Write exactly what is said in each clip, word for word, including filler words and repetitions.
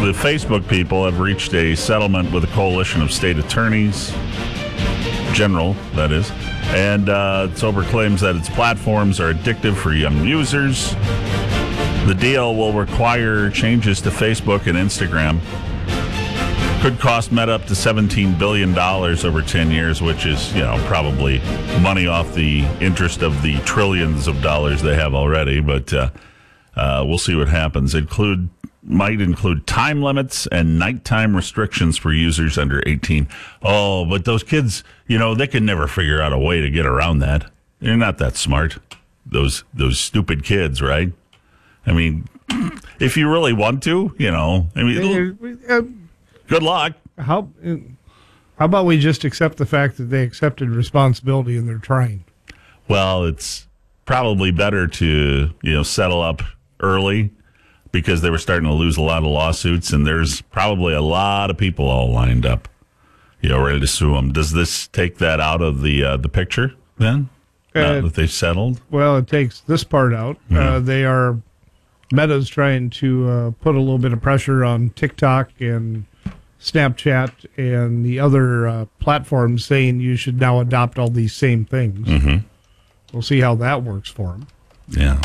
the Facebook people have reached a settlement with a coalition of state attorneys, general, that is, and uh, Sober claims that its platforms are addictive for young users. The deal will require changes to Facebook and Instagram. Could cost Meta up to seventeen billion dollars over ten years, which is, you know, probably money off the interest of the trillions of dollars they have already. But uh, uh, we'll see what happens. Include might include time limits and nighttime restrictions for users under eighteen. Oh, but those kids, you know, they can never figure out a way to get around that. They're not that smart. Those those stupid kids, right? I mean, if you really want to, you know, I mean, uh, good luck. How how about we just accept the fact that they accepted responsibility and they're trying? Well, it's probably better to, you know, settle up early because they were starting to lose a lot of lawsuits, and there's probably a lot of people all lined up, you know, ready to sue them. Does this take that out of the uh, the picture then? Uh, now that they've settled? Well, it takes this part out. Yeah. Uh, they are Meta's trying to uh, put a little bit of pressure on TikTok and Snapchat and the other uh, platforms, saying you should now adopt all these same things. Mm-hmm. We'll see how that works for them. Yeah.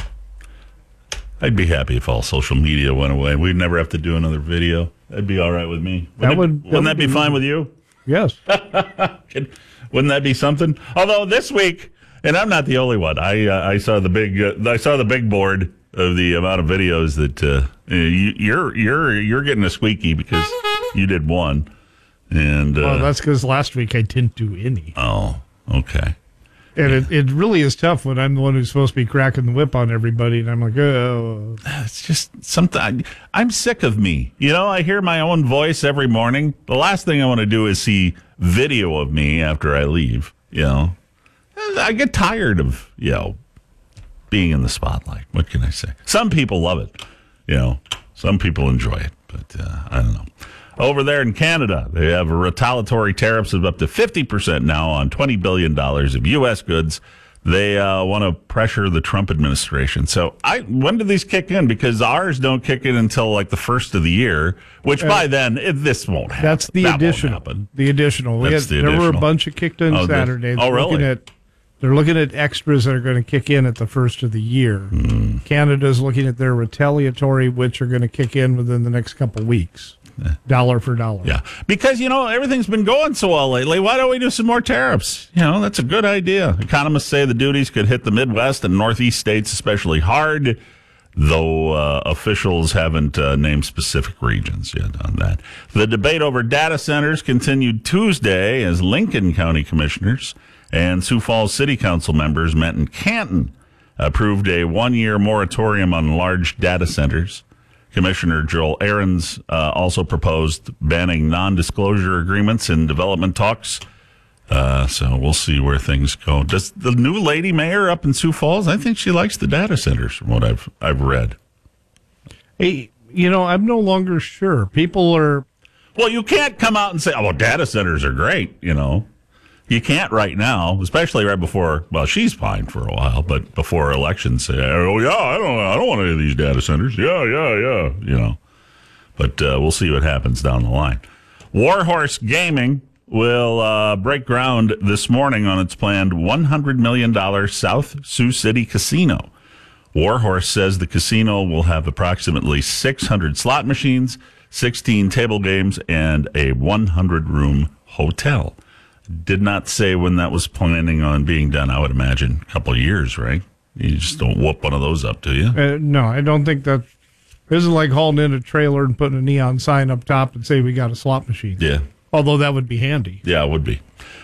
I'd be happy if all social media went away. We'd never have to do another video. That'd be all right with me. Wouldn't that it, would, wouldn't that that be, be fine with you? Yes. Wouldn't that be something? Although this week, and I'm not the only one. I uh, I saw the big uh, I saw the big board of the amount of videos that uh, you, you're you're you're getting a squeaky because you did one, and uh, well, that's because last week I didn't do any. Oh, okay. And yeah. it, it really is tough when I'm the one who's supposed to be cracking the whip on everybody, and I'm like, oh. It's just something. I'm sick of me. You know, I hear my own voice every morning. The last thing I want to do is see video of me after I leave. You know, I get tired of, you know, being in the spotlight. What can I say? Some people love it. You know, some people enjoy it, but uh, I don't know. Over there in Canada, they have retaliatory tariffs of up to fifty percent now on twenty billion dollars of U S goods. They uh, want to pressure the Trump administration. So I, when do these kick in? Because ours don't kick in until like the first of the year, which uh, by then, it, this won't happen. That's the that additional. Won't happen. The additional. We That's had, the there additional. were a bunch of kicked in oh, Saturday. Oh, really? Looking at, they're looking at extras that are going to kick in at the first of the year. Mm. Canada's looking at their retaliatory, which are going to kick in within the next couple weeks. Dollar for dollar. Yeah. Because, you know, everything's been going so well lately. Why don't we do some more tariffs? You know, that's a good idea. Economists say the duties could hit the Midwest and Northeast states especially hard, though uh, officials haven't uh, named specific regions yet on that. The debate over data centers continued Tuesday as Lincoln County commissioners and Sioux Falls City Council members met in Canton, approved a one-year moratorium on large data centers. Commissioner Joel Ahrens uh, also proposed banning non-disclosure agreements in development talks. Uh, so we'll see where things go. Does the new lady mayor up in Sioux Falls? I think she likes the data centers, from what I've I've read. Hey, you know, I'm no longer sure. People are. Well, you can't come out and say, "Oh, well, data centers are great." You know, you can't right now, especially right before. Well, she's fine for a while, but before elections, say, "Oh yeah, I don't, I don't want any of these data centers." Yeah, yeah, yeah. You know, but uh, we'll see what happens down the line. Warhorse Gaming will uh, break ground this morning on its planned one hundred million dollars South Sioux City Casino. Warhorse says the casino will have approximately six hundred slot machines, sixteen table games, and a one hundred room hotel. Did not say when that was planning on being done. I would imagine a couple of years, right? You just don't whoop one of those up, do you? Uh, no, I don't think that. This is like hauling in a trailer and putting a neon sign up top and say we got a slot machine. Yeah. Although that would be handy. Yeah, it would be.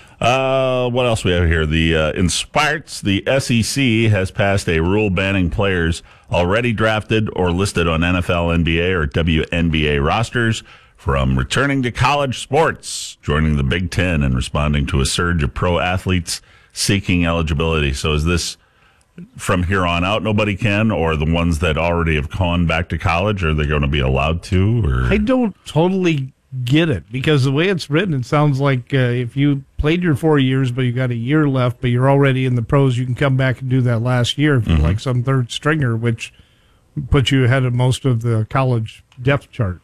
Uh, what else we have here? The uh, in sports, the S E C has passed a rule banning players already drafted or listed on N F L, N B A, or W N B A rosters from returning to college sports, joining the Big Ten and responding to a surge of pro athletes seeking eligibility. So is this from here on out nobody can, or the ones that already have gone back to college, are they going to be allowed to? Or I don't totally get it, because the way it's written, it sounds like uh, if you played your four years, but you got a year left, but you're already in the pros, you can come back and do that last year if you're mm-hmm. like some third stringer, which puts you ahead of most of the college depth chart.